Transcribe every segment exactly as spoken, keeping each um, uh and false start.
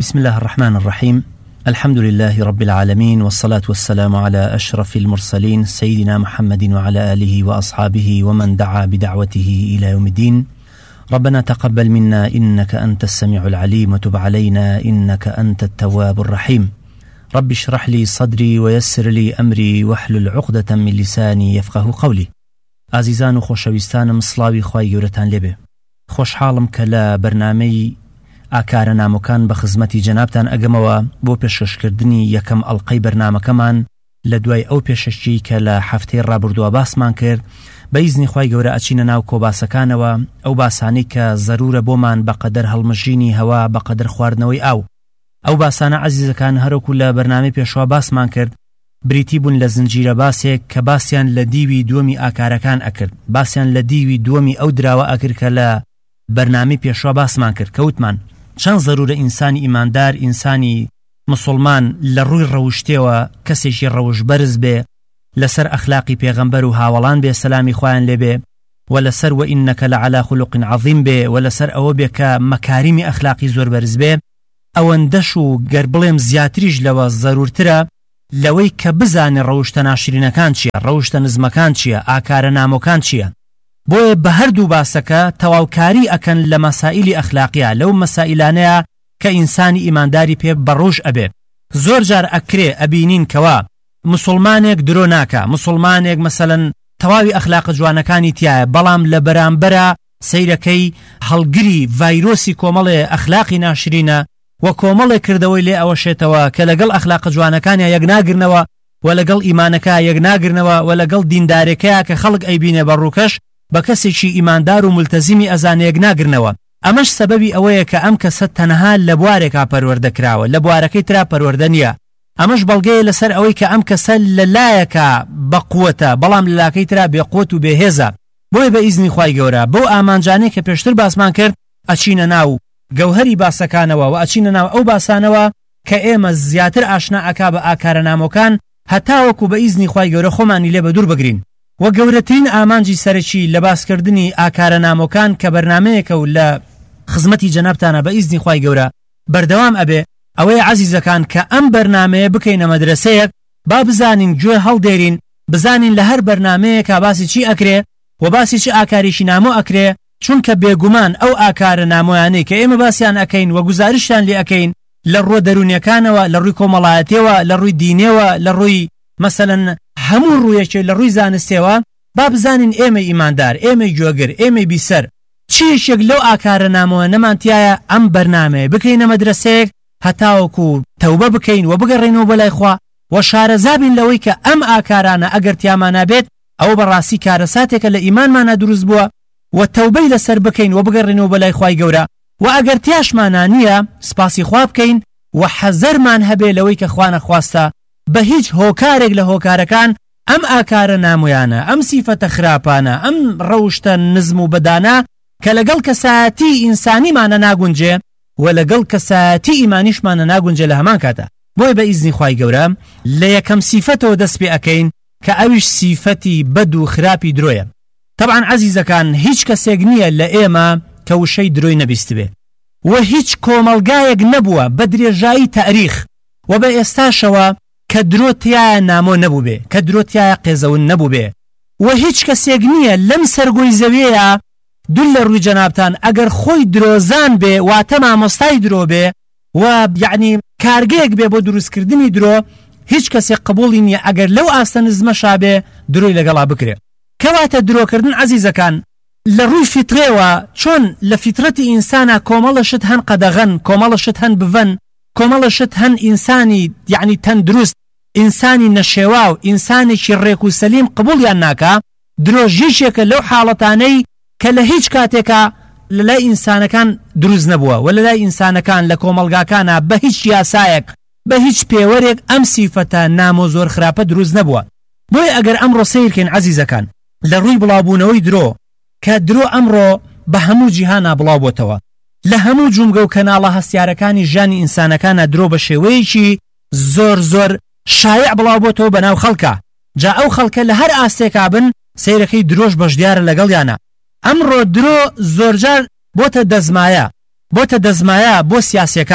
بسم الله الرحمن الرحيم. الحمد لله رب العالمين، والصلاة والسلام على أشرف المرسلين سيدنا محمد وعلى آله وأصحابه ومن دعا بدعوته إلى يوم الدين. ربنا تقبل منا إنك أنت السميع العليم، وتب علينا إنك أنت التواب الرحيم. رب اشرح لي صدري ويسر لي أمري واحلل عقدة من لساني يفقه قولي. عزيزان وخوشويستانم، سلاوی خوای گەورەتان لێبێ. خۆشحاڵم کە لە بەرنامەی ئاکارە نامۆکان بە خزمەتی جەنابتان ئەگەمەوە بۆ پێشکەشکردنی یەکەم ئەڵقەی بەرنامەکەمان لە دوای ئەو پێشەشی کە لە هەفتەی ڕابردووە باسمان کرد. بە ئیزنی خوای گەورە ئەچینە ناو کۆباسەکانەوە، ئەو باسانەی کە زەرورە بۆمان بەقەدەر هەڵمژینی هەوا، بەقەدەر خواردنەوەی ئاو. ئەو باسانە عەزیزەکان هەروەکو لە بەرنامەی پێشوا باسمان کرد، بریتی بوون لە زنجیرە باسێک کە باسییان لە دیوی دووەمی ئاکارەکان ئەکرد، باسییان لە دیوی دووەمی ئەو دراوە ئەکرد کە لە بەرنامەی پێشوا باسمان کرد. کەوتمان چەند زەرورە ئینسانی ئیماندار، ئینسانی مسلمان لە ڕووی ڕەوشتێەوە کەسێکی ڕەوشبەرز بێ، لەسەر ئەخلاقی پێغەمبەر و هاوڵان بێ سەلامی خوایان لێبێ، و لەسەر وئینەکە لەعەلا خولوق عەظیم بێ، و لەسەر ئەوە بێ کە مەکاریمی ئەخلاقی زۆر بەرز بێ. ئەوەندەش و گەر بڵێم زیاتریش لەوە زەرورترە لەوەی کە بزانێ ڕەوشتە ناشرینەکان چییە، ڕەوشتە نزمەکان چییە، ئاکارە نامۆکان چییە. بۆیە بە هەردوو باسەکە تەواوکاری ئەکەن لە مەسائیلی ئەخلاقیە، لەو مەسائیلانەیە کە ئینسانی ئیمانداری پێ بەڕۆژ ئەبێ. زۆر جار ئەکرێ ئەبینین کەوا مسلمانێک درۆ ناکە، مسلمانێک مەسەلەن تەواوی ئەخلاق جوانەکانی تایە، بەڵام لە بەرامبەرە سەیرەکەی هەڵگری ڤایرۆسی کۆمەڵێ ئەخلاقی ناشرینە و کۆمەڵێ کردەوەی لێ ئەوەشێتەوە کە لەگەڵ ئەخلاق جوانەکانیە یەک ناگرنەوە، و لەگەڵ ئیمانەکە یەک ناگرنەوە، و لەگەڵ دیندارێکەیە کە خەڵک ئەیبینێ بەڕووکەش بە کەسێکی ئیماندار و ملتەزیمی ئەزانە یەک ناگرنەوە. ئەمەش سەبەبی ئەوەیە کە ئەم کەسە تەنها لە بوارێکا پەروەردەکراوە، لە بوارەکەی ترا پەروەردە نییە. ئەمەش بەڵگەیە لەسەر ئەوەی کە ئەم کەسە لە لایەکە بەقووەتە، بەڵام لە لاکەی ترا بێقوت و بێهێزە. بۆیە بە ئیزنی خوای گەورە بەو ئامانجانەی کە پێشتر باسمان کرد ئەچینە ناو گەوهەری باسەکانەوە و ئەچینە ناو ئەو باسانەوە کە ئێمە زیاتر ئاشنا ئەکا بە ئاکارە نامۆکان، هەتاوەکو بە ئیزنی خوای گەورە خۆمانی لێ بە دوور بگرین. و گەورەترین ئامانجی سەرەکی لە باسکردنی ئاکارە نامۆکان کە بەرنامەیەکە و لە خزمەتی جەنابتانە بە ئیزنی خوای گەورە بەردەوام ئەبێ، ئەوەیە عەزیزەکان کە ئەم بەرنامەیە بکەینە مەدرسەیەک، با بزانین گوێ هەڵدێرین، بزانین لە هەر بەرنامەیەکە باسی چی ئەکرێ و باسی چی ئاکاریشی نامۆ ئەکرێ، چونکە بێگومان ئەو ئاکارە نامۆیانەی کە ئێمە باسییان ئەکەین و گوزارشیان لێ ئەکەین لە ڕووە دەرونیەکانەوە، لە ڕووی کۆمەڵایەتیەوە، لە ڕووی دینێەوە، لە ڕووی مەسەلەن هەموو ڕوویەکێ لە ڕووی زانستێەوە، با بزانین ئێمە ئیماندار، ئێمە گوێگر، ئێمە بیسەر چیشێک لەو ئاکارە نامۆە نەمانتیایە ئەم بەرنامەیە بکەینە مەدرسەیەک، هەتاوەکو تەوبە بکەین و بگەڕێنەوە بەلای خوا و شارەزابین لەوەی کە ئەم ئاکارانە ئەگەر تیامانە بێت ئەوە بەڕاستی کارەساتێکە لە ئیمانمانە دروست بووە، و تەوبەی لەسەر بکەین و بگەڕێنەوە بەلای خوای گەورە، و ئەگەر تیاشمانە نییە سپاسی خوا بکەین و حەزەرمان هەبێ لەوەی کە خوا نەخواستە بە هیچ هۆکارێک لە هۆکارەکان ئەم ئاکارە نامۆیانە، ئەم سیفەتە خراپانە، ئەم ڕەوشتە نزم و بەدانە کە لەگەڵ کەسایەتی ئینسانیمانە ناگونجێ و لەگەڵ کەسایەتی ئیمانیشمانە ناگونجێ لە هەمان کاتە. بۆی بە ئیزنی خوای گەورە لە یەکەم سیفەتەوە دەست پێ ئەکەین کە ئەویش سیفەتی بەد و خراپی درۆیە. طبعاً عەزیزەکان هیچ کەسێک نییە لە ئێمە کە وشەی درۆی نەبیست بێ، و هیچ کۆمەلگایەک نەبووە بە درێژایی تاریخ و بە ئێستاشەوە کە درۆتیایە نامۆ نەبوو بێ، کە درۆتیایە قێزەون نەبوو بێ، و هیچ کەسێک نییە لەم سەرگۆی زەویەیە دوول لە ڕووی جەنابتان ئەگەر خۆی درۆزان بێ واتە مامۆستای درۆ بێ و یعنی کارگەیەک بێ بۆ دروستکردنی درۆ، هیچ کەسێک قبوڵی نییە ئەگەر لەو ئاستە نزمەشا بێ درۆی لەگەڵا بکرێ. کەواتە درۆکردن عەزیزەکان لە ڕووی فیترێوە، چۆن لە فیترەتی ئینسانە کۆمەڵەشت هەن قەدەغەن، کۆمەڵەشت هەن بڤەن، کۆمەڵەشت هەن ئینسانی یعنی تەندروست، ئینسانی نەشێوا و ئینسانێکی ڕێک و سەلیم قبوڵیان ناکە. درۆژیشێکە لەو حاڵەتانەی کە لە هیچ کاتێکە لەلای ئینسانەکان دروست نەبووە و لەلای ئینسانەکان لە کۆمەلگاکانە بە هیچ یاسایەک، بە هیچ پێوەرێک ئەم سیفەتە نامۆ زۆر خراپە دروست نەبووە. بۆیە ئەگەر ئەمڕۆ سەیرکەین عەزیزەکان لە ڕووی بڵاوبوونەوەی درۆ، کە درۆ ئەمڕۆ بە هەموو جیهانا بڵاو بۆتەوە، لە هەموو جومگە و کەناڵە هەستیارەکانی ژانی ئینسانەکانە درۆ بە شێوەیەکی زۆر زۆر شایع بڵاو بۆتەوە بەناو خەڵکە. جا ئەو خەڵکە لە هەر ئاستێکا بن سەیرەکەی درۆژ بەشدیارە لەگەڵیانە. ئەمڕۆ درۆ زۆرجار بۆتە دەزمایە، بۆتە دەزمایە بۆ سیاسیەکان،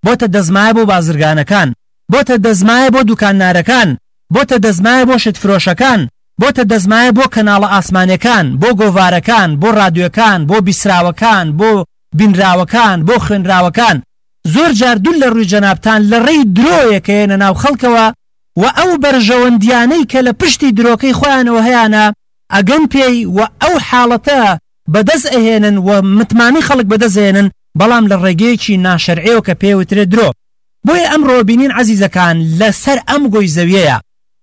بۆتە دەزمایە بۆ بازرگانەکان، بۆتە دەزمایە بۆ دوکاندارەکان، بۆتە دەزمایە بۆ شتفرۆشەکان، بۆتە دەزمایە بۆ کەناڵە ئاسمانەکان، بۆ گۆڤارەکان، بۆ ڕادیۆکان، بۆ بیسراوەکان، بۆ بینراوەکان، بۆ خوێنراوەکان. زۆر جار دوول لە ڕووی جەنابتان لە ڕێی درۆیەکەیەنە ناو خەڵکەوە و ئەو بەرژەوەندیانەی کە لە پشتی درۆکەی خۆیانەوە هەیەە ئەگەن پێی و ئەو حاڵەتە بەدەست ئەهێنن و متمانی خەڵک بەدەستێنن، بەڵام لە ڕێگەیەکی ناشەرعێەوە کە پێوترێت درۆ. بۆیە ئەمڕۆ بینین عەزیزەکان لەسەر ئەم گۆی زەویەیە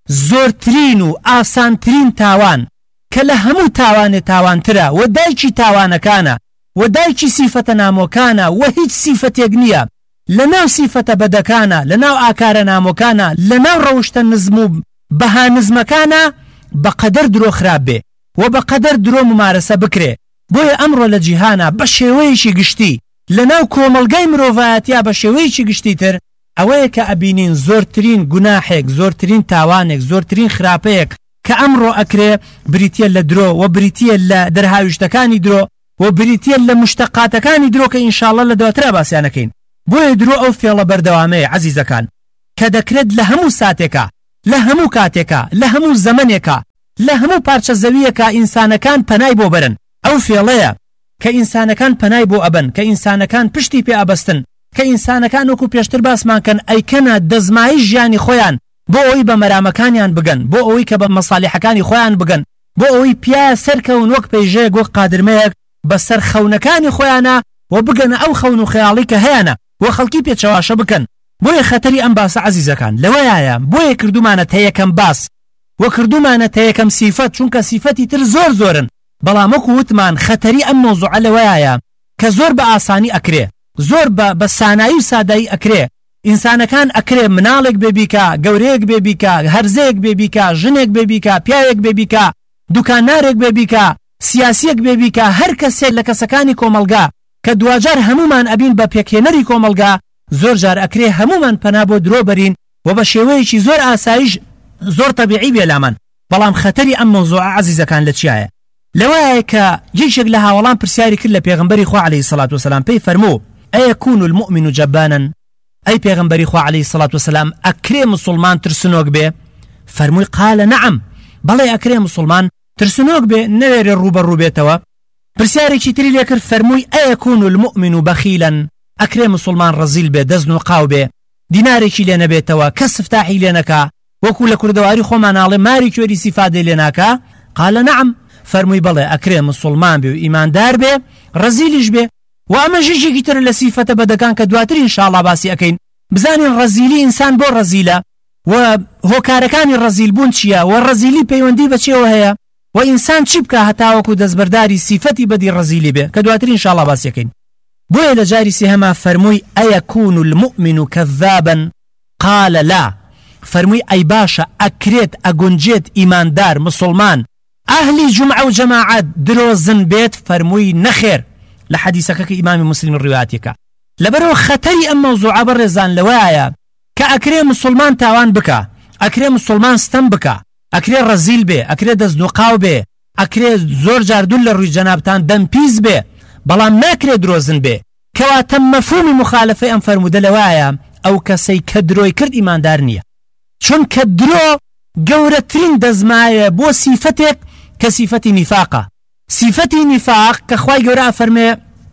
زۆرترین و ئاسانترین تاوان کە لە هەموو تاوانێ تاوانترە و دایکی تاوانەکانە و دایکی سیفەتە نامۆکانە و هیچ سیفەتێک نییە لە ناو سیفەتە بەدەکانە، لە ناو ئاکارە نامۆکانە، لە ناو ڕەوشتە نزم و بەها نزمەکانە بەقەدەر درۆ خراپ بێ و بەقەدەر درۆ ممارەسە بکرێ. بۆیە ئەمڕۆ لە جیهانە بە شێوەیەکی گشتی لە ناو کۆمەلگای مرۆڤایەتیا بە شێوەیەکی گشتی تر ئەوەیە کە ئەبینین زۆرترین گوناحێک، زۆرترین تاوانێک، زۆرترین خراپەیەک کە ئەمڕۆ ئەکرێ بریتە لە درۆ و بریتە لە دەرهاویشتەکانی درۆ و بریتە لە مشتەقاتەکانی درۆ کە ئینشاءڵڵا لە دواترە باسییانەکەین. بۆیە درۆ ئەو فێڵە بەردەوامەیە عەزیزەکان کە دەکرێت لە هەموو ساتێکە، لە هەموو کاتێکە، لە هەموو زەمنێکە، لە هەموو پارچە زەویەکە ئینسانەکان پەنای بۆ بەرن. ئەو فێڵەیە کە ئینسانەکان پەنای بۆ ئەبن، کە ئینسانەکان پشتی پێ ئەبەستن، کە ئینسانەکان وەکو پێشتر باسمانکەن ئەیکەنە دەزمایی ژیانی خۆیان بۆ ئەوەی بە مەرامەکانیان بگەن، بۆ ئەوەی کە بە مەسالیحەکانی خۆیان بگەن، بۆ ئەوەی پیایە سەرکەون وەک پەیژەیەک وەک قادرمەیەک بەسەر خەونەکانی خۆیانە و بگەنە ئەو خەون و خەیاڵی کە هەیەە و خەڵکی پێچەواشە بکەن. بۆیە خەتەری ئەم باسە عەزیزەکان لەوەیە، بۆیە کردومانە تەیەکەم باس و کردومانە تەیەکەم سیفەت، چونکە سیفەتی تر زۆر زۆرن، بەڵام وەکو وتمان خەتەری ئەم مۆزوعە لەوەیە کە زۆر بە ئاسانی ئەکرێ، زۆر بە سانایی و سادایی ئەکرێ. ئینسانەکان ئەکرێ مناڵێک بێبیکە، گەورەیەک بێبیکە، هەرزەیەک بێبیکە، ژنێک بێبیکە، پیاوێک بێبیکە، دوکانارێک بێبیکە، سیاسیەک بێبیکە، هەر کەسێک لە کەسەکانی کۆمەلگا کە دوجار هەمومان ئەبین بە پێکهێنەری کۆمەلگا، زۆر جار ئەکرێ هەمومان پەنا بۆ درۆ بەرین و بە شێوەیەکی زۆر ئاسایش زۆر تەبیعی بێلامان. بەڵام خەتەری ئەم مۆزوعە عەزیزەکان لە چیایە؟ لەوەیە کە یەکێک لە هاوڵان پرسیاری کرد لە پێغەمبەری خوا عەلەیهی سەڵات وسەلام، پێی فەرموو ئەیەکون المؤمن جەبانن، ئەی پێغەمبەری خوا عەلەیهی سەڵات وسەلام ئەکرێ مسلمان ترسنۆک بێ؟ فەرمووی قالە نەعەم، بەڵێ ئەکرێ مسلمان ترسنۆک بێ نەوێرێ ڕوبەڕوو بێتەوە. پرسیارێکی تری لێ کرد، فەرمووی ئەیەکون المؤمن بەخیلەن، ئەکرێ مسلمان ڕەزیل بێ، دەست و قاو بێ، دینارێکی لێ نەبێتەوە، کەس سفتاحی لێ نەکا، وەکو لە کوردەواری خۆماناڵێ ماری کوێری سیفادەی لێ ناکا؟ قالە نەعەم، فەرمووی بەڵێ ئەکرێ مسلمان بێ و ئیماندار بێ، ڕەزیلیش بێ. و ئەمە ژێژێکی تر لە سیفەتە بەدەکان کە دواتر ئینشاءڵڵا باسی ئەکەین. بزانین ڕەزیلی ئینسان بۆ ڕەزیلە و هۆکارەکانی ڕەزیل بوون چییە و ڕەزیلی پەیوەندی بەچێوە هەیە و ئینسان چی بکە هەتاوەکو دەستبەرداری سیفەتی بەدی ڕەزیلی بێ کە دواتر ئینشاءڵڵا باسی ئەکەین. بۆیە لە جاری سێهەما فەرمووی ئەیەکون المؤمن کەذابا؟ قال لا، فەرمووی ئەی باشە ئەکرێت ئەگونجێت ئیماندار مسلمان ئەهلی جومعە و جەماعەت درۆزن بێت؟ فەرمووی نەخێر، لە حەدیسەکە کە ئیمامی مسلم ڕیواتێکە. لەبەرەوە خەتەری ئەم مەوزوعە بەڕێزان لەوەیە کە ئەکرێ مسلمان تاوان بکە، ئەکرێ مسلمان ستەم بکە، ئەکرێ ڕەزیل بێ، ئەکرێ دەستدوقاو بێ، ئەکرێ زۆر جاردون لە ڕووی جەنابتان دەمپیز بێ، بەڵام ناکرێ درۆزن بێ. کەواتە مەفهومی مخالفەی ئەم فەرموودە لەوەیە ئەو کەسەی کە درۆی کرد ئیماندار نییە، چونکە درۆ گەورەترین دەزمایە بۆ سیفەتێک کە سیفەتی نیفاقە. سیفەتی نیفاق کە خوای گەورە ئەفەرمێ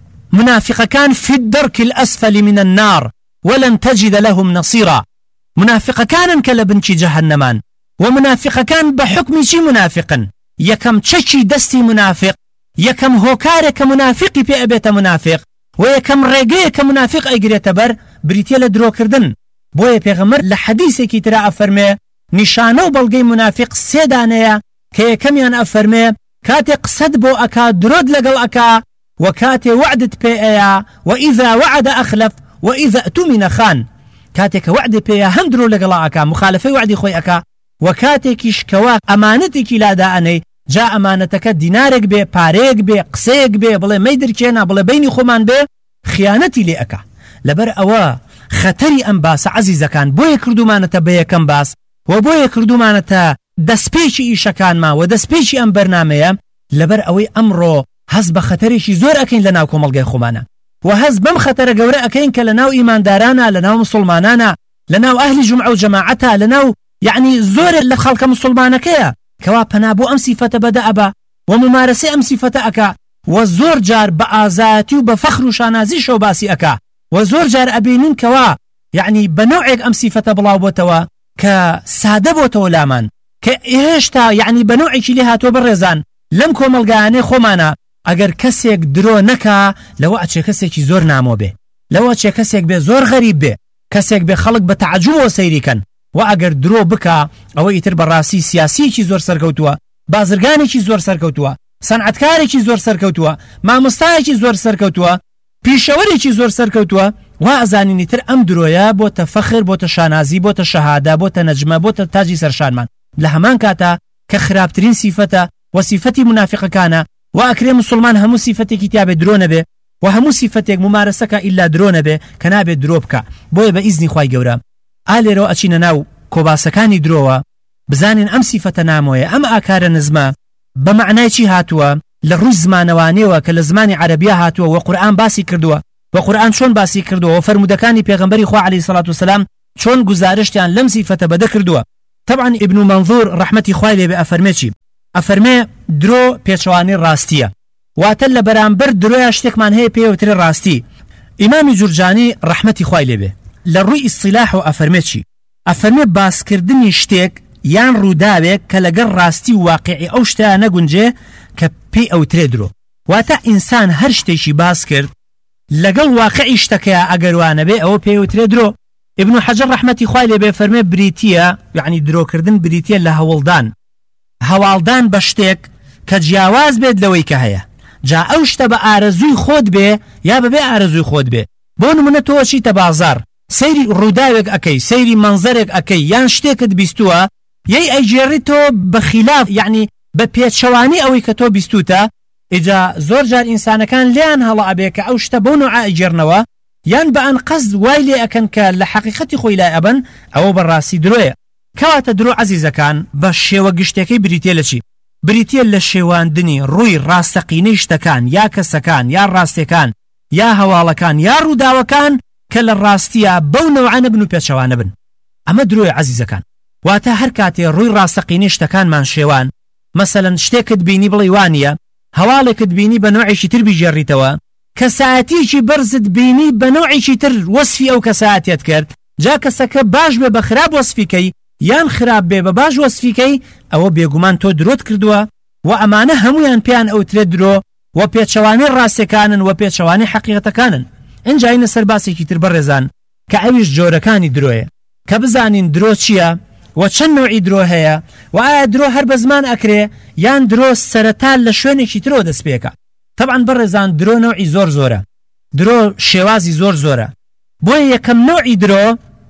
منافقەکان في الدرك الأسفل من النار ولن تجد لهم نصيرا. منافقەکانن کە لە بنچی جەهەنەمان، و منافقەکان بە حکمی چی منافقن؟ یەکەم چەکی دەستی منافق، یەکەم هۆکارێک کە منافقی پێ ئەبێتە منافق، و یەکەم ڕێگەیە کە منافق ئەیگرێتە بەر بریتە لە درۆکردن. بۆیە پێغەمبەر لە حەدیسێکی ترا ئەفەرمێ نیشانە و بەڵگەی منافق سێ دانەیە کە یەکەمیان ئەفەرمێ کاتێ قسەت بۆ ئەکا درۆت لەگەڵ ئەکا، و کاتێ وعدت پێ ئەیە، و ئیذا وعد ئەخلف و ئیذا ئەتومینە خان. کاتێکە وعدی پێیە هەم درۆ لەگەڵ ئەکا، مخالفەی وعدی خۆی ئەکا، و کاتێکیش کەوا ئەمانەتێکی لادا ئەنەی جا ئەمانەتەکە دینارێک بێ، پارەیەک بێ، قسەیەک بێ، بڵێ مەی دەرکێنا، بڵێ بەینی خۆمان بێ، خیانەتی لێ ئەکا. لەبەر ئەوە خەتەری ئەم باسە عەزیزەکان بۆیە کردومانەتە بە یەکەم باس و بۆیە کردومانەتە دەستپێکی ئیشەکانمان و دەستپێکی ئەم بەرنامەیە، لەبەر ئەوەی ئەمڕۆ هەست بە خەتەرێکی زۆر ئەکەین لە ناو کۆمەڵگەی خۆمانە. و هەز بەم خەتەرە گەورە ئەکەین کە لەناو ئیماندارانە لەناو مسلمانانە لەناو ئەهلی جومعە و جەماعەتە لەناو یعنی زۆر لە خەڵکە مسلمانەکەیە کەوا پەنا بۆ ئەم سیفەتە بەدە ئەبا و ممارەسەی ئەم سیفەتە ئەکا و زۆر جار بە ئازایەتی و بە فەخر و شانازی شەو باسی ئەکا و زۆر جار ئەبینین کەوا یعنی بە نوعێک ئەم سیفەتە بڵاو بۆتەوە کە سادە بۆتەوە لامان کە هێشتا یعنی بە نوعێکی لێ هاتووە بڕێزان لەم کۆمەلگایانەی خۆمانە ئەگەر کەسێک درۆ نەکا لەوە ئەچێ کەسێکی زۆر نامۆ بێ لەوە چێ کەسێک بێ زۆر غەریب بێ کەسێک بێ خەڵک بە تەعەجوبەوە سەیریکەن و ئەگەر درۆ بکا ئەوە ئیتر بەڕاستی سیاسیەکی زۆر سەرکەوتووە بازرگانێکی زۆر سەرکەوتووە سەنعەتکارێکی زۆر سەرکەوتووە مامۆستایەکی زۆر سەرکەوتووە پیشەوەرێکی زۆر سەرکەوتووە وا ئەزانینی تر ئەم درۆیە بۆتە فەخر بۆتە شانازی بۆتە شەهادا بۆتە نەجمە بۆتە تاجی سەرشانمان لە هەمان کاتە کە خراپترین سیفەتە و سیفەتی منافقەکانە و ئەکرێ مسلمان هەموو سیفەتێکی تیابێ درۆ نەبێ و هەموو سیفەتێک ممارەسەکە ئیلا درۆ نەبێ کە نابێت درۆ بکە بۆیە بە ئیزنی خوای گەورە ئالێرەوە ئەچینە ناو کۆباسەکانی درۆوە بزانین ئەم سیفەتە نامۆیە ئەم ئاکارە نزمە بە معنای چی هاتووە لە ڕووی زمانەوانەوە کە لە زمانی عەرەبیە هاتووە و قورئان باسی کردووە و قورئان چۆن باسی کردووە و فەرمودەکانی پێغەمبەری خوا عەلەیهی سەڵات وسەلام چۆن گزارشتیان لەم سیفەتە بەدە کردووە. طبعا ابن منظور ڕەحمەتی خوای لێ بێ ئەفەرمێ چی ئەفەرمێ درۆ پێچەوانەی ڕاستیە واتە لە بەرامبەر درۆیە شتێکمان هەیە پێوترێ ڕاستی. ئیمامی جورجانی ڕەحمەتی خوای لێ بێ لە ڕووی ئیصطیلاح و ئەفەرمێ چی ئەفەرمێ باسکردنی شتێک یان ڕووداوێک کە لەگەڵ ڕاستی و واقعی ئەو شتە نەگونجێ کە پێی ئەوترێ درۆ واتە ئینسان هەر شتێکی باس کرد لەگەڵ واقعی شتەکەیە ئەگەروانە بێ ئەوە پێی ئەوترێ درۆ. ابن حجر ڕەحمەتی خوای لێ بێ فەرمێ بریتیە یعنی درۆکردن بریتیە لە هەوڵدان هەواڵدان بە شتێک کە جیاواز بێت لەوەی کە هەیە جا ئەو شتە بە ئارەزووی خۆت بێ یا بەبێ ئارەزووی خۆت بێ بۆ نمونە تۆ چیتە بازار سەیری ڕووداوێک ئەکەی سەیری منزەرێک ئەکەی یان شتێکت بیستووە یەی ئەیجێڕی تۆ بە خلاف یعنی بە پێچەوانی ئەوەی کە تۆ بیستوتە ئیجا زۆر جار ئینسانەکان لیان هەڵە ئەبێ کە ئەو شتە بۆ نوعە ئەیجێڕنەوە یان بە ئەن قەزد وای لێ ئەکەن کە لە حەقیقەتی خۆی لای ئەبن ئەوە بەڕاستی درۆیە. کەواتە درۆ عەزیزەکان بە شێوە گشتەکەی بریتێ لە چی بریتێ لە شێواندنی ڕووی ڕاستەقینەی شتەکان یا کەسەکان یا ڕاستیەکان یا هەواڵەکان یا ڕووداوەکان کە لە ڕاستیە بەو نەوعانە بن و پێچەوانە بن. ئەمە درۆیە عەزیزەکان واتە هەر کاتێ ڕووی ڕاستەقینەی شتەکانمان شێوان مەسەلەن شتێکت بینی بڵێ وانە هەواڵێکت بینی بە نوعێکی تر بیژێڕیتەوە کەسایەتیکی بەرزت بینی بە نوعێکی تر وەسفی ئەو کەسایەتیت کرد جا کەسەکە باش بێ بە خراپ وەسفیکەی یان خراپ بێ بە باش وەسفیکەی ئەوە بێگومان تۆ درۆت کردووە و ئەمانە هەمویان پێیان ئەوترێت درۆ و پێچەوانەی ڕاستیەکانن و پێچەوانەی حەقیقەتەکانن. ئینجاینە سەر باسێکی تر بەڕێزان کە ئەویش جۆرەکانی درۆیە کە بزانین درۆ چییە و چەند نوعی درۆ هەیە و ئایا درۆ هەر بە زمان ئەکرێ یان درۆ سەرەتا لە شوێنێکی ترۆ دەست پێکە. طبعا بەڕێزان درۆ نوعی زۆر زۆرە درۆ شێوازی زۆر زۆرە بۆیە یەکەم نوعی درۆ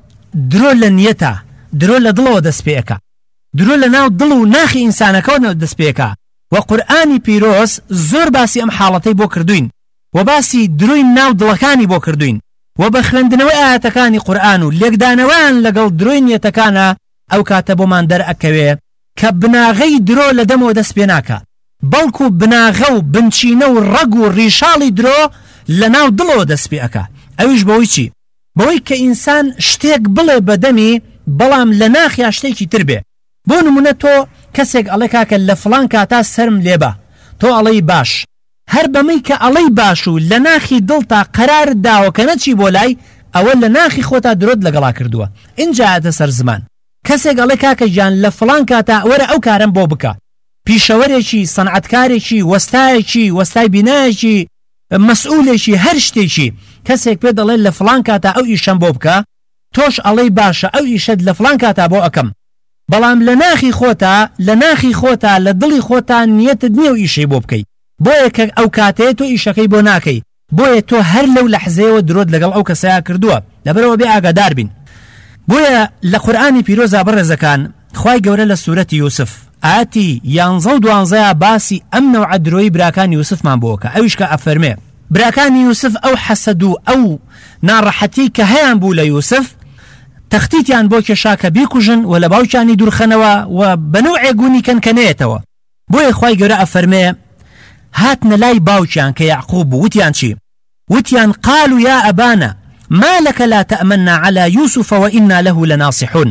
درۆ لە نیەتە درۆ لە دڵەوە دەست پێکە درۆ لە ناو دڵ و ناخی ئینسانەکەەوە دەست پێکە و قورئانی پیرۆز زۆر باسی ئەم حاڵەتەی بۆ کردوین و باسی دروی ناو دڵەکانی بۆ کردوین و بە خوێندنەوەی ئاەتەکانی قورئان و لێکدانەوەیان لەگەڵ دروی نیەتەکانە ئەو کاتە بۆمان دەرئەکەوێ کە بناغەی درۆ لە دەمەوە دەست پێ ناکە بەڵکو بناغە و بنچینە و ڕەگ و ڕیشاڵی درۆ لە ناو دڵەوە دەست پێ ئەکا. ئەویش بەوەی چی بەوەی کە ئینسان شتێک بڵێ بەدەمی بەڵام لە ناخیا شتێکی تر بێ. بۆ نمونە تۆ کەسێک ئەڵێ کاکە لە فڵان کاتا سرم لێبە تۆ ئەڵەی باش هەر بەمەی کە ئەڵەی باش و لە ناخی دڵتا قەرارت داوە کە نەچی بۆ لای ئەوە لە ناخی خۆتا درۆت لەگەڵا کردووە. اینجا هاتە سەر زمان کەسێک ئەڵێ کاکە گیان لە فڵان کاتا وەرە ئەو کارم بۆ بکە پیشەوەرێکی سەنعەتکارێکی وەستایەکی وەستای بینایەکی مەسئولێکی هەر شتێکی کەسێک پێ دەڵێ لە فڵان کاتا ئەو ئیشەم بۆ بکە تۆش ئەڵەی باشە ئەو ئیشەت لە فڵان کاتا بۆ ئەەکەم بەڵام لە ناخی خۆتا لە ناخی خۆتا لە دڵی خۆتا نیەتت نییە و ئیشەی بۆ بکەیت بۆیە کە ئەو کاتەیە تۆ ئیشەکەی بۆ ناکەی بۆیە تۆ هەر لەو لەحزەیەوە درۆت لەگەڵ ئەو کەسەیە کردووە لەبەرەوە بێ ئاگادار بین. بۆیە لە قورئانی پیرۆزا بەڕێزەکان خوای گەورە لە سوورەتی یوسف ئاەتی یانزە و دوانزەیە باسی ئەم نەوعە درۆی براکانی یوسفمان بۆکە ئەویش کە ئەفەرمێ براکانی یوسف ئەو حەسەد و ئەو ناڕەحەتی کە هەیان بوو لە یوسف تەختیتیان بۆ کێشا کە بیکوژن و لە باوکیانی دوورخەنەوە و بەنوعێ گونی کەنکەنەیەتەوە. بۆیە خوای گەورە ئەفەرمێ هاتنە لای باوکیان کە یعقوب بوو وتیان چی وتيان قالوا يا أبانا ما لك لا تأمنا على يوسف وإنا له لناصحون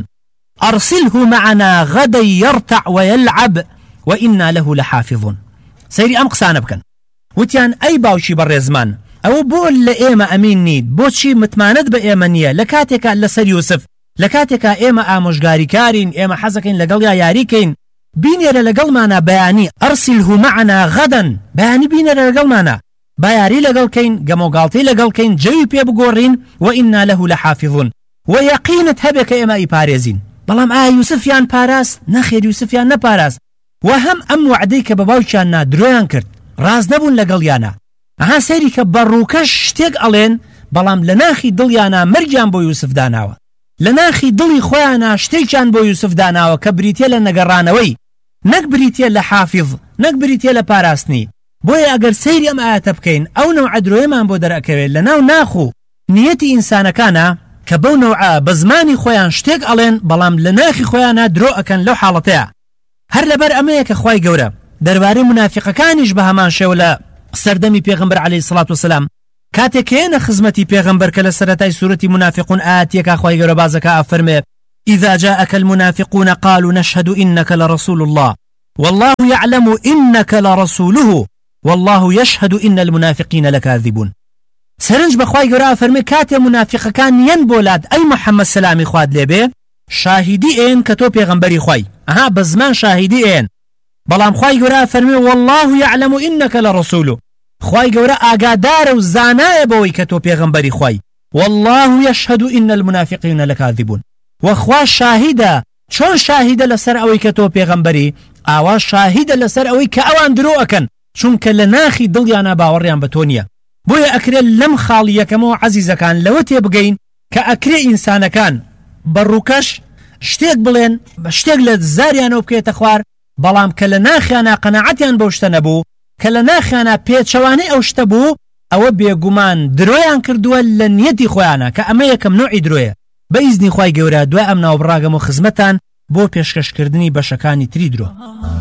أرسله معنا غدا يرتع ويلعب وإنا له لحافظون. سيري أم قسانة بكن وتيان أي باوشي بالرزمان أو بول لإيما أمين نيد بوشي متماند بإيمانية لكاتك لسر يوسف لكاتك إيما آموشغاري كارين إيما حزكين لقليا ياريكين بينير لقل مانا بياني أرسله معنا غدا بياني بينير لقل مانا بياري لقل كين قمو قالتي لقل كين جوي بي بقورين وإنا له لحافظون ويقينة هبك إيما إي باريزين بلام آه يوسف يان باراس نخير يوسف يان نباراس وهم أم وعديك بباوشانا درويان كرت راز نبون لقليانا ها سيري كبروكش شتيق ألين بلام لناخي دليانا مرجان بو يوسف داناوا لناخي دلي خويانا شتيجان بو يوسف داناوا كبريتيا لنقرانوي نك بريتيا لحافظ نك بريتيا لباراسني بويا أقر سيري أم آيات بكين أو نوع درويمان بو درأكوين لناو ناخو نيتي إنسان كان كبو نوعا بزماني خويان شتيق ألين بلام لناخي خويانا درو أكن لو حالتيا هر لبر أميك خوي قورا درباري منافق كانش بهمان شولا سردمي پیغمبر عليه الصلاة والسلام كاتكين خزمتي پیغمبر كلا سرتاي سورة منافقون آتيك أخوي قربازك أفرمي إذا جاءك المنافقون قالوا نشهد إنك لرسول الله والله يعلم إنك لرسوله والله يشهد إن المنافقين لكاذبون. سرنج بخوي قرا أفرمي كاتي منافق كان ينبولاد أي محمد سلامي خواد لبي شاهدي إن كتو پیغمبري خوي أها بزمان شاهدي إن بلام خواهی گورا فرمی والله يعلم إنك لرسوله خواهی گورا آگادار و زانای بوی که تو پیغمبری خواهی والله يشهد إن المنافقين لكاذبون وخواه شاهده چون شاهده لسر اوی که تو پیغمبری آوا شاهده لسر اوی که اوان درو اکن چون که لناخی دلیانا باوریان بتونیه بوی اکره لم خالیه کمو عزیزه کان لوتی بگین که اکره انسان کان بروکش شتیق بلین شتیق لزاریانو بکیت خوار بەڵام کە لە ناخیانە قەناعەتیان بەو شتە نەبوو کە لە ناخیانە پێچەوانەی ئەو شتە بوو ئەوە بێگومان درۆیان کردووە لە نیەتی خۆیانە کە ئەمە یەکەم نوعی درۆیە بە ئیزنی خوای گەورە دوای ئەم ناوەبڕاگەم و خزمەتان بۆ پێشکەشکردنی بەشەکانی تری درۆ.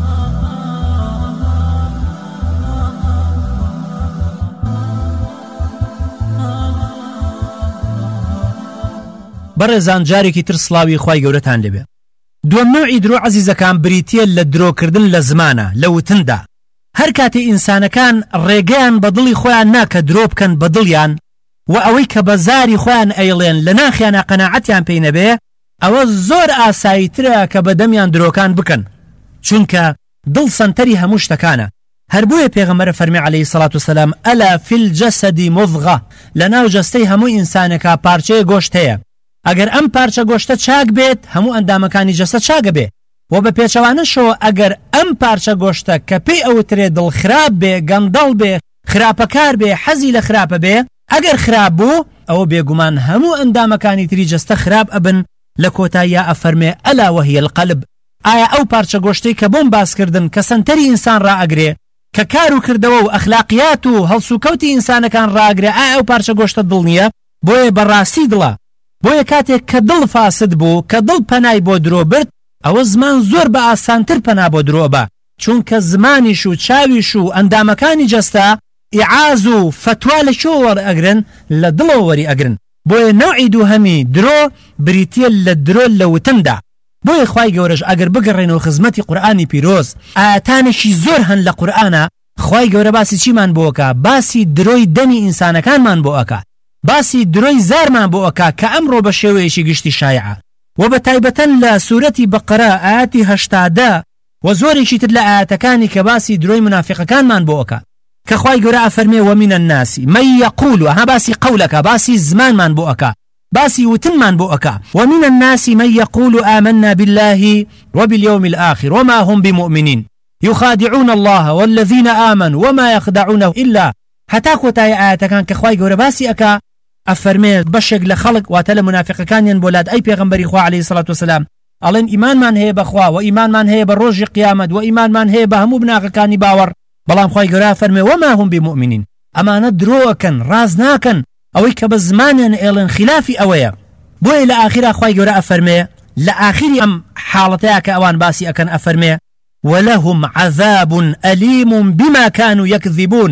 بەڕێزان جارێکی تر سڵاوی خوای گەورەتان لێبێ. دوم نوعی درۆ عزیزەکان بریتیە لە درۆکردن لە زمانە لە وتندا هەر کاتی ئینسانەکان ڕێگەیان بە دڵی خۆیان ناکە درۆ بکەن بە دڵیان و ئەوەی کە بە زاری خۆیان ئەیڵێن لە ناخیانە قەناعەتیان پێی نەبێ ئەوە زۆر ئاساییترە کە بەدەمیان درۆکان بکەن چونکە دڵ سەنتەری هەموو شتەکانە هەر بۆیە پێغەمبەر فەرمی عەلەیهی سەڵات وسەلام ئەلا فی الجەسەدی مضغە لەناو جەستەی هەموو ئینسانێکا پارچەیە گۆشت هەیە ئەگەر ئەم پارچە گۆشتە چاک بێت هەموو ئەندامەکانی جەستە چاکە بێ و بە پێچەوانەشەوە ئەگەر ئەم پارچە گۆشتە کە پێی ئەوترێ دڵ خراپ بێ گەندەڵ بێ خراپەکار بێ حەزی لە خراپە بێ ئەگەر خراپ بوو ئەوە بێگومان هەموو ئەندامەکانی تری جەستە خراپ ئەبن لە کۆتاییە ئەفەرمێ ئەلا وەهیە القەلب ئایا ئەو پارچە گۆشتەی کە بۆم باسکردن کە سەنتەری ئینسان ڕائەگرێ کە کار و کردەوە و ئەخلاقیات و هەڵسوکەوتی ئینسانەکان ڕائەگرێ ئایا ئەو پارچە گۆشتە دڵ نییە بۆیە بەڕاستی دڵە بۆیە کاتێک کە دڵ فاسد بوو کە دڵ پەنای بۆ درۆ برد ئەوە زمان زۆر بە ئاسانتر پەنا بۆ درۆ بە چونکە زمانیش و چاویش و ئەندامەکانی جەستە ئیعاز و فتوا لە شۆ وەرئەگرن لە دڵەوە وەری ئەگرن بۆیە نەوعی دووهەمی درۆ بریتیە لە درۆ لە وتندا بۆیە خوای گەورەش ئەگەر بگەڕێنەوە خزمەتی قورئانی پیرۆز ئاەتانێکی زۆر هەن لە قورئانە خوای گەورە باسی چیمان بۆ ئەکا باسی درۆی دەمی ئینسانەکانمان بۆ ئەکا باسی درۆی زارمان بۆ ئەکا کە ئەمڕۆ بە شێوەیەکی گشتی شایعە و بە تایبەتەن لە سوورەتی بەقەرە ئاەتی هەشتادە و زۆرێکی تر لە ئاەتەکانی کە باسی درۆی منافقەکانمان بۆ ئەکا کە خوای گەورە ئەفەرمێ وەمینە الناسی من یەقول ها باسی قەولەکە باسی زمانمان بۆ ئەکا باسی وتنمان بۆ ئەکا ومن الناس من يقول آمنا بالله وباليوم الآخر وما هم بمؤمنين يخادعون الله والذين آمنوا وما يخدعونه إلا حتى كوتاي آياتكان كخواي گەورە باسی ئەکا ئەفەرمێ بەشێک لە خەڵک واتە لە منافقەکانیان بۆلات ئەی پێغەمبەری خوا عەلەیهی سەڵات وسەلام ئەڵێن ئیمانمان هەیە بەخوا و ئیمانمان هەیە بە ڕۆژی قیامەت و ئیمانمان هەیە بە هەموو بناغەکانی باوەڕ بەڵام خوای گەورە ئەفەرمێ وما هم بمؤمنين ئەمانە درۆکەن ڕاز ناکەن ئەوەی کە بە زمانیان ئێڵێن خلافی ئەوەیە بۆیە لە ئاخیرا خوای گەورە ئەفەرمێ لە ئاخیری ئەم حاڵەتەیە کە ئەوان باسی ئەکەن ئەفەرمێ ولهم عذاب أليم بما كانوا يكذبون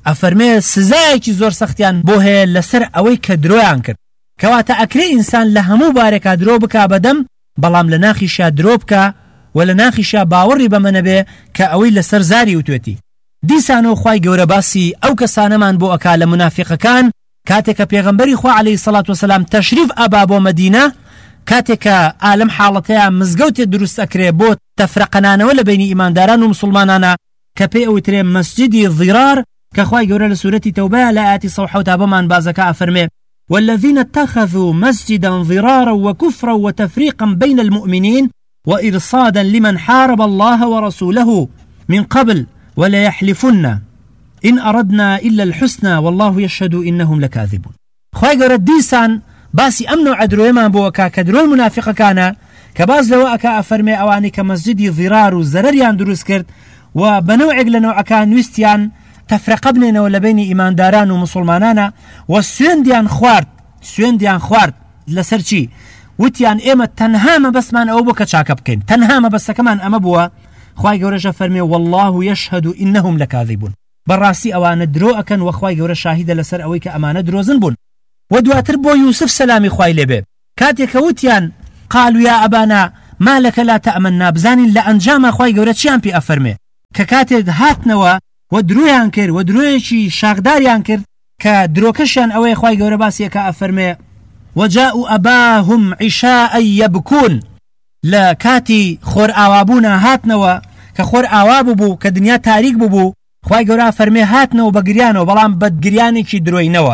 ئەفەرمێ سزایەکی زۆر سەختیان بۆ هەیە لەسەر ئەوەی کە درۆیان کرد کەواتە ئەکرێ ئینسان لە هەموو بارێکا درۆ بکا بەدەم بەڵام لە ناخیشا درۆ بکە و لە ناخیشا باوەڕی بەمە نەبێ کە ئەوەی لەسەر زاری وتوێتی. دیسانەوە خوای گەورە باسی ئەو کەسانەمان بۆ ئەکا لە منافقەکان کاتێک کە پێغەمبەری خوا عەلەیهی سەڵات وەسەلام تەشریف ئەبا بۆ مەدینە کاتێک کە ئالەم حاڵەتەیە مزگەوتێ دروست ئەکرێ بۆ تەفرەقەنانەوە لە بینی ئیمانداران و مسلمانانە کە پێی ئەوترێ مەسجدی ضیرار کە خوای گەورە لە سورەتی تەوبە لە ئاەتی سەد و حەوت بەمان بازەکە ئەفەرمێ والذين اتخذوا مسجدا ضرارا وكفرا وتفريقا بين المؤمنين وإرصادا لمن حارب الله ورسوله من قبل ولا يحلفن إن أردنا إلا الحسنى والله يشهد إنهم لكاذبون. خواهي قرد ديسان باسي أمنو عدرو يمان بوكا كدرو المنافق كان كباز لو أكا أفرمي أواني كمسجدي ضرار وزرريان دروس كرد وبنوعق لنوع كان ويستيان تفرق بيننا ولا بين إيمان داران ومسلمانانا والسوين ديان خوارد سوين ديان خوارد لسرشي وتيان إما تنهام بس من أو بك تشاكبكين تنهام بس كمان أما بوا خواهي قورش فرمي والله يشهد إنهم لكاذبون براسي أوان درو أكن وخواهي قورش شاهد لسر أويك أمان دروزن بون ودواتر بو يوسف سلامي خواهي لبه كاتيك وتيان قالوا يا أبانا ما لك لا تأمنا بزانين لأنجام خواهي قورش شان بي أفرمي ككاتد هاتنوا ودرويان كر ودرويشي شاغداريان كر كدروكشان أوي خواهي قورش باسي كأفرمي وجاءوا أباهم عشاء يبكون لا كاتي خور آوابونا هاتنوا كخور آوابو بو كدنيا تاريك بو خواهي قورا فرمي هاتنوا بقريانو بلان بدقرياني كي دروينوا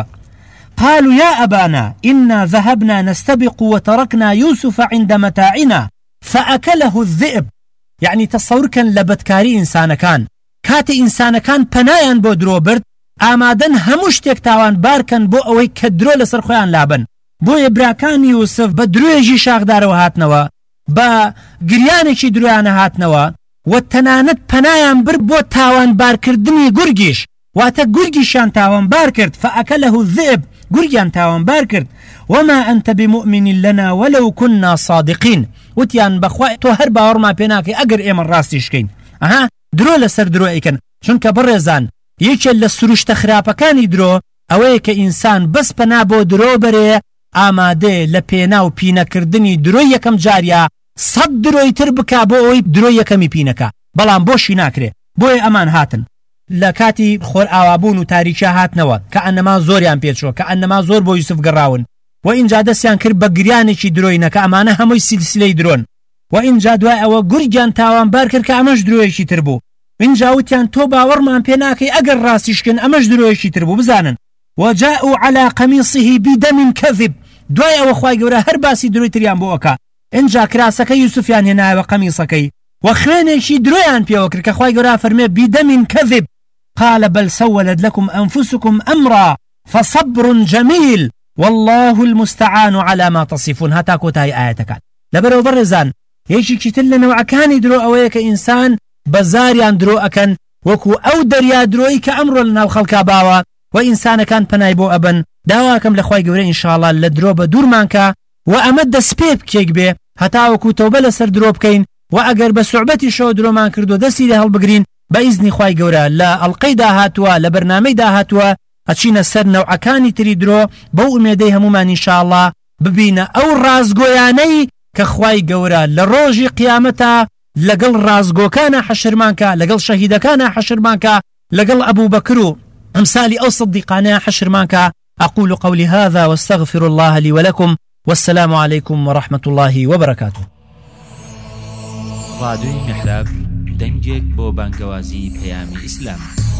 قالوا يا أبانا إنا ذهبنا نستبق وتركنا يوسف عند متاعنا فأكله الذئب. يعني تصور كان لبتكاري إنسان كان كاتي إنسان كان پنايان بو دروبرد آمادن هموش تكتاوان باركن بو اوي كدرو لسر خويان لابن بو إبراكان يوسف بدرويجي شاغدار وهاتنوا با گریانێکی درویانە هاتنەوە و تەنانەت پەنایان بر بۆ تاوان بارکردنی گورگیش واتە گورگیشیان تاوان بار کرد فأكله الذئب گورگیان تاوان بار کرد وما أنت بمؤمن لنا ولو كنا صادقين وتیان بەخوا تۆ هەر باوەڕمان پێ ناکەی ئەگەر ئێمە ڕاستیشکەین ئەها درۆ لەسەر درۆ ئەیکەن چونکە بڕێزان یەکێک لە سروشتە خراپەکانی درۆ ئەوەیە کە ئینسان بەس پەنا بۆ درۆ بەرێ ئامادەیە لە پێنا و پینەکردنی درۆی یەکەم جاریە سەد درۆی تر بکا بۆ ئەوەی درۆی یەکەمی پینەکە بەڵام بۆشی ناکرێ بۆیە ئەمان هاتن لە کاتی خۆر ئاوابوون و تاریکیا هاتنەوە کە ئەنەما زۆریان پێچوە کە ئەنەما زۆر بۆ یوسف گەڕاون و ئینجا دەستیان کرد بە گریانێکی درۆینە کە ئەمانە هەمووی سیلسیلەی درۆن و ئینجا دوای ئەوە گورگیان تاوانبار کرد کە ئەمەش درۆیەکی تر بوو ئینجا وتیان تۆ باوەڕمان پێ ناکەی ئەگەر ڕاستیشکن ئەمەش درۆیەکی تر بوو بزانن وجاءوا على قميصه بدم كذب دوای ئەوە خوای گەورە هەر باسی درۆی تریان بۆ ئەکا ئینجا کراسەکە یوسفیان هێنایەوە قەمیسەکەی و خوێنێکی درۆیان پێوە کرد کە خوای گەورە فەرمێ بدم كذب قال بل سولت لكم أنفسكم أمرا فصبر جميل والله المستعان على ما تصفون هتا كوتاي آياتك لبرو برزان يشي كتل نوعكاني درو أويك إنسان بزاريان درو أكن وكو أو دريا دروي كأمر لنا وخلقا باوا وإنسان كان بنايبو أبن داواكم لخواي قوري إن شاء الله لدرو بدور مانكا وأمد سبيب كيك بي هتا وكو توبة لسر دروب كين وأقر بسعبتي شو درو مان كردو دسي لهال بقرين بإذن خواي قورا لا القيدا هاتوا لبرنامي دا هاتوا أتشينا سر نوعكاني تري درو بو أميدي همومان إن شاء الله ببينا أو رازقوياني كخواي قورا لروجي قيامتا لقل رازقو كان حشرمانكا لقل شهيدا كان حشرمانكا لقل أبو بكرو أمثالي أو صديقانا حشرمانكا أقول قولي هذا واستغفر الله لي ولكم والسلام عليكم ورحمة الله وبركاته. راديو محراب دنجك بو بانكوازي بيامي إسلام